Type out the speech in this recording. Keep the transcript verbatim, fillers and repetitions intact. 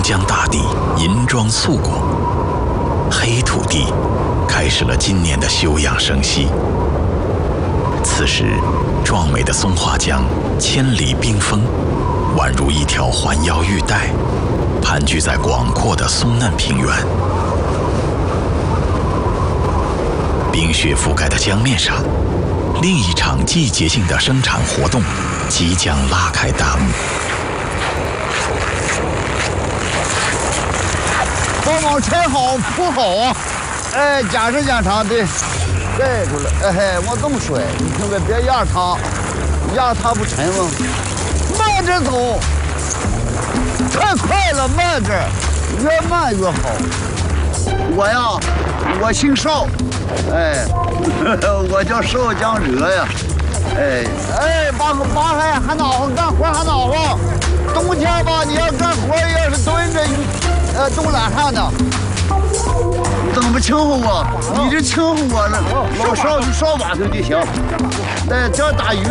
江大地银装素裹，黑土地开始了今年的休养生息。此时，壮美的松花江千里冰封，宛如一条环腰玉带，盘踞在广阔的松嫩平原。冰雪覆盖的江面上，另一场季节性的生产活动即将拉开大幕。 帮忙拆好铺好啊！哎，检查检查对，盖住了。哎嘿，我这么甩，你听着，别压它，压它不沉吗？慢着走，太快了，慢着，越慢越好。我呀，我姓邵，哎，我叫邵江哲呀。哎哎，把把还还恼火，干活还恼火。冬天吧，你要干活，要是蹲着，呃，冻懒汉的。怎么轻呼我？你这轻呼我了，老邵就邵把头就行。哎，这打鱼。